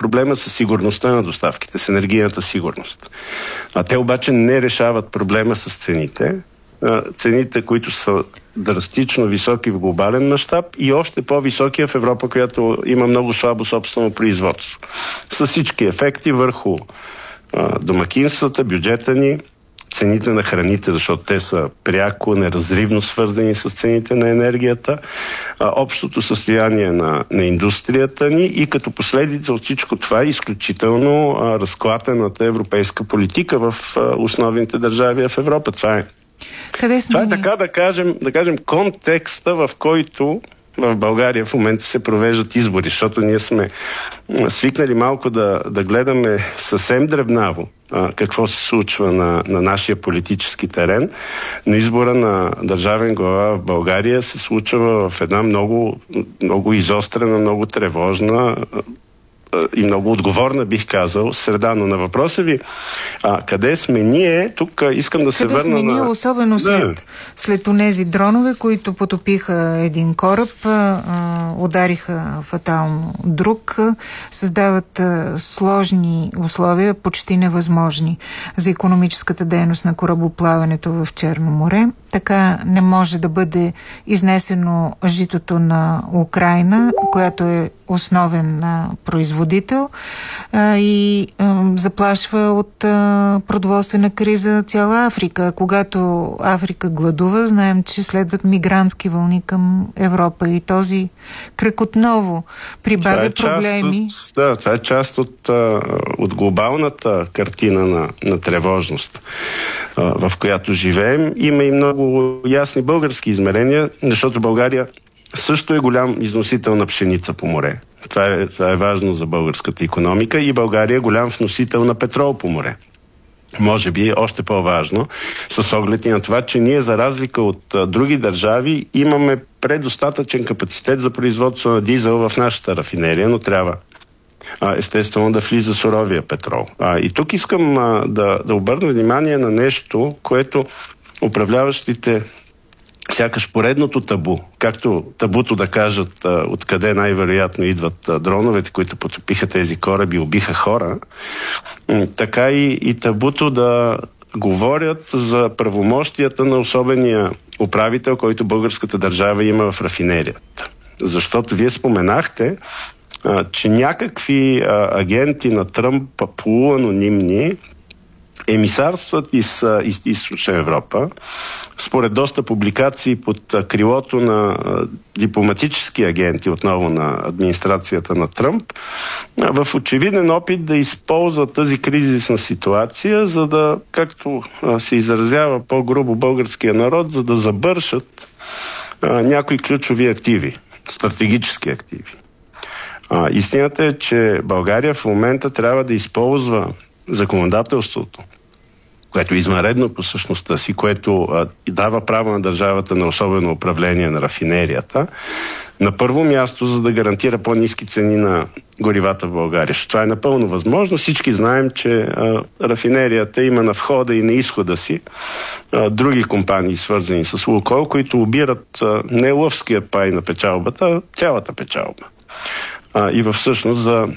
проблема с сигурността на доставките, с енергийната сигурност. Те обаче не решават проблема с цените. Цените, които са драстично високи в глобален мащаб и още по-високи в Европа, която има много слабо собствено производство. С всички ефекти върху домакинствата, бюджета ни, цените на храните, защото те са пряко, неразривно свързани с цените на енергията, общото състояние на индустрията ни и като последица от всичко това изключително разклатената европейска политика в основните държави в Европа. Това е. Къде сме? Това е така да кажем контекста, в който в България в момента се провеждат избори, защото ние сме свикнали малко да гледаме съвсем дребнаво какво се случва на нашия политически терен, но избора на държавен глава в България се случва в една много, много изострена, много тревожна и много отговорна, бих казал, среда. Но на въпроса ви, къде сме ние, тук искам да се върна на... Къде сме ние, особено след онези дронове, които потопиха един кораб, удариха фатално друг, създават сложни условия, почти невъзможни за икономическата дейност на корабоплаването в Черно море. Така не може да бъде изнесено житото на Украйна, която е основен производител и заплашва от продоволствена криза цяла Африка. Когато Африка гладува, знаем, че следват мигрантски вълни към Европа и този кръг отново прибавя проблеми. Това е част от глобалната картина на тревожност, в която живеем. Има и много ясни български измерения, защото България също е голям износител на пшеница по море. Това е важно за българската икономика и България е голям вносител на петрол по море. Може би още по-важно, с оглед и на това, че ние за разлика от други държави имаме предостатъчен капацитет за производство на дизел в нашата рафинерия, но трябва естествено да влиза суровия петрол. И тук искам да обърна внимание на нещо, което управляващите сякаш поредното табу, както табуто да кажат откъде най-вероятно идват дроновете, които потопиха тези кораби и убиха хора, така и табуто да говорят за правомощията на особения управител, който българската държава има в рафинерията. Защото вие споменахте, че някакви агенти на Тръмп, полуанонимни, емисарстват из Източна Европа. Според доста публикации под крилото на дипломатически агенти, отново на администрацията на Тръмп, в очевиден опит да използват тази кризисна ситуация, за да, както се изразява по-грубо българския народ, за да забършат някои ключови активи, стратегически активи. Истината е, че България в момента трябва да използва законодателството, което е извънредно по същността си, което дава право на държавата на особено управление на рафинерията, на първо място, за да гарантира по-ниски цени на горивата в България. Това е напълно възможно. Всички знаем, че рафинерията има на входа и на изхода си други компании, свързани с Лукойл, които обират не лъвския пай на печалбата, а цялата печалба. И всъщност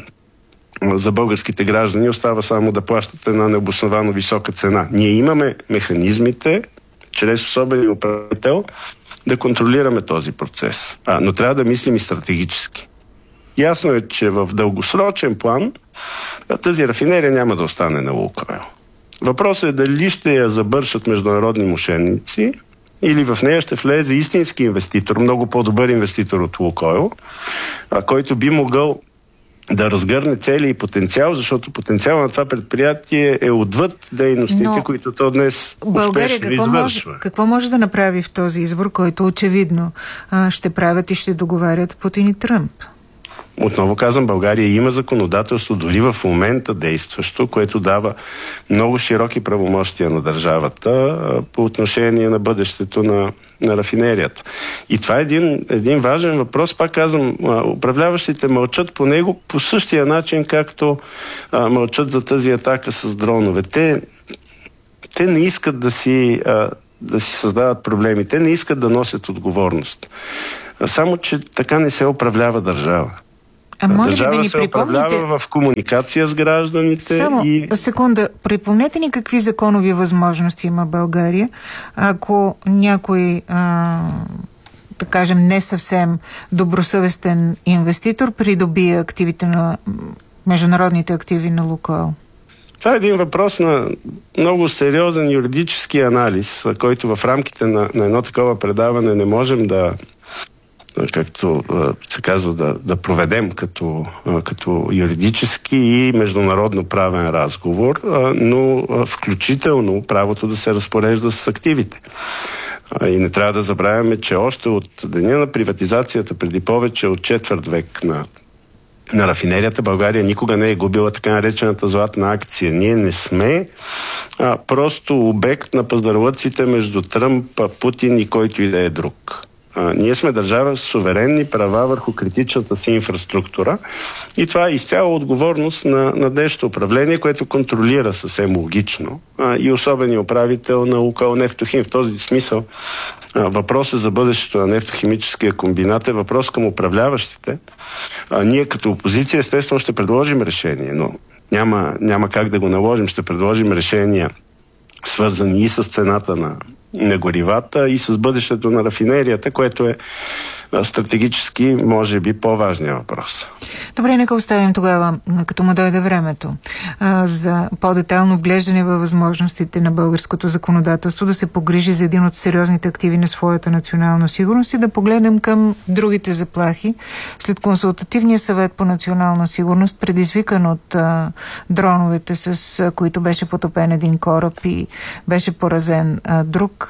за българските граждани остава само да плащат една необосновано висока цена. Ние имаме механизмите, чрез особен управител, да контролираме този процес. Но трябва да мислим и стратегически. Ясно е, че в дългосрочен план тази рафинерия няма да остане на Лукойл. Въпросът е дали ще я забършат международни мошенници или в нея ще влезе истински инвеститор, много по-добър инвеститор от Лукойл, който би могъл да разгърне целия потенциал, защото потенциал на това предприятие е отвъд дейностите, които то днес успешно извършва. Какво може да направи в този избор, който очевидно ще правят и ще договарят Путин и Тръмп? Отново казвам, България има законодателство, дори в момента действащо, което дава много широки правомощия на държавата по отношение на бъдещето на рафинерията. И това е един важен въпрос. Пак казвам, управляващите мълчат по него по същия начин, както мълчат за тази атака с дронове. Те не искат да си създават проблеми. Те не искат да носят отговорност. Само че така не се управлява държава. Моля ви Държава да ни се припомните... управлява в комуникация с гражданите. Само секунда, припомнете ни какви законови възможности има България, ако някой, да кажем, не съвсем добросъвестен инвеститор придобие активите на международните активи на Лукойл. Това е един въпрос на много сериозен юридически анализ, който в рамките на едно такова предаване не можем да, както се казва, да проведем като юридически и международно правен разговор, но включително правото да се разпорежда с активите. И не трябва да забравяме, че още от деня на приватизацията, преди повече от четвърт век на рафинерията, България никога не е губила така наречената златна акция. Ние не сме просто обект на пазарлъците между Тръмп, Путин и който и да е друг. Ние сме държава с суверенни права върху критичната си инфраструктура и това е изцяло отговорност на днешното управление, което контролира съвсем логично и особения управител на Лукойл Нефтохим. В този смисъл въпросът за бъдещето на нефтохимическия комбинат е въпрос към управляващите. Ние като опозиция естествено ще предложим решение, но няма как да го наложим. Ще предложим решения, свързани и с цената на горивата и с бъдещето на рафинерията, което е стратегически, може би, по-важният въпрос. Добре, нека оставим тогава, като му дойде времето, за по-детайлно вглеждане във възможностите на българското законодателство да се погрижи за един от сериозните активи на своята национална сигурност и да погледнем към другите заплахи. След консултативния съвет по национална сигурност, предизвикан от дроновете, с които беше потопен един кораб и беше поразен друг,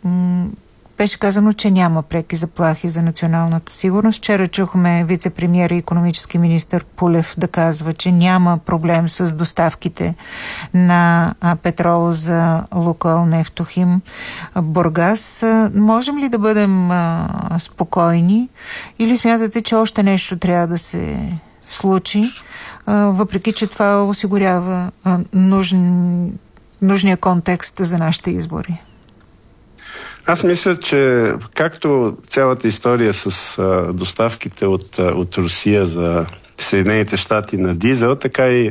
беше казано, че няма преки заплахи за националната сигурност. Вчера чухме вице-премиер и икономически министър Пулев да казва, че няма проблем с доставките на петрол за Лукойл Нефтохим Бургас. Можем ли да бъдем спокойни или смятате, че още нещо трябва да се случи, въпреки че това осигурява нужния контекст за нашите избори? Аз мисля, че както цялата история с доставките от Русия за Съединените щати на дизел, така и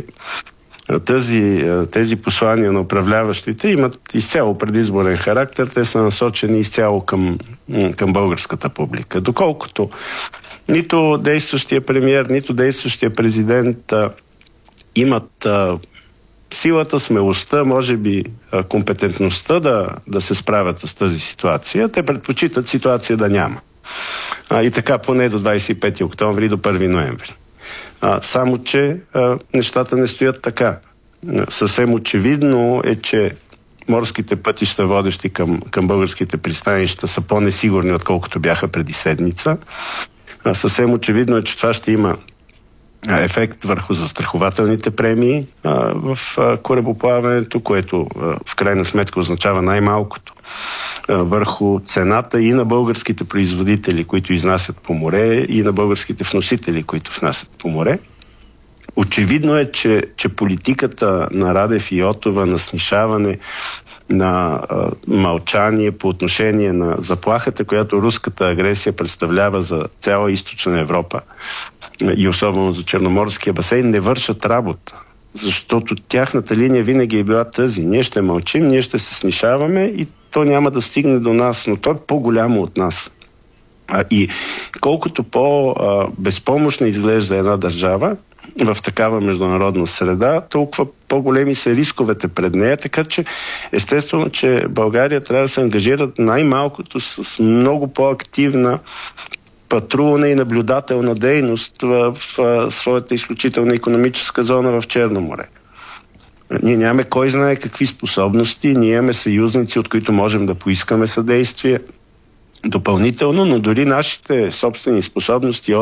тези послания на управляващите имат изцяло предизборен характер. Те са насочени изцяло към българската публика. Доколкото нито действащия премиер, нито действащия президент имат силата, смелостта, може би компетентността да се справят с тази ситуация, те предпочитат ситуация да няма. И така поне до 25 октомври, до 1 ноември. Само, че нещата не стоят така. Съвсем очевидно е, че морските пътища, водещи към българските пристанища, са по-несигурни, отколкото бяха преди седмица. Съвсем очевидно е, че това ще има ефект върху застрахователните премии в корабоплаването, което в крайна сметка означава най-малкото върху цената и на българските производители, които изнасят по море, и на българските вносители, които внасят по море. Очевидно е, че политиката на Радев и Йотова на снишаване, на мълчание по отношение на заплахата, която руската агресия представлява за цяла източна Европа и особено за Черноморския басейн, не вършат работа. Защото тяхната линия винаги е била тази. Ние ще мълчим, ние ще се снишаваме и то няма да стигне до нас, но то е по-голямо от нас. И колкото по-безпомощна изглежда една държава в такава международна среда, толкова по-големи са рисковете пред нея, така че естествено, че България трябва да се ангажира най-малкото с много по-активна патрулна и наблюдателна дейност в своята изключителна икономическа зона в Черно море. Ние нямаме кой знае какви способности, ние имаме съюзници, от които можем да поискаме съдействие допълнително, но дори нашите собствени способности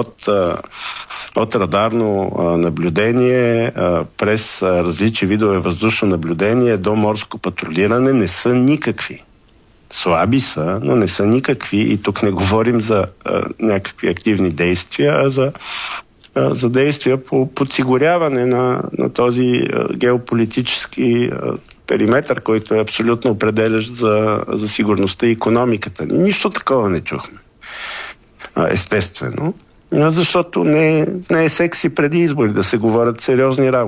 от радарно наблюдение през различни видове въздушно наблюдение до морско патрулиране не са никакви. Слаби са, но не са никакви и тук не говорим за някакви активни действия, а за действия по подсигуряване на този геополитически периметър, който е абсолютно определящ за сигурността и икономиката. Нищо такова не чухме. Естествено. защото не е секси преди избори да се говорят сериозни работи.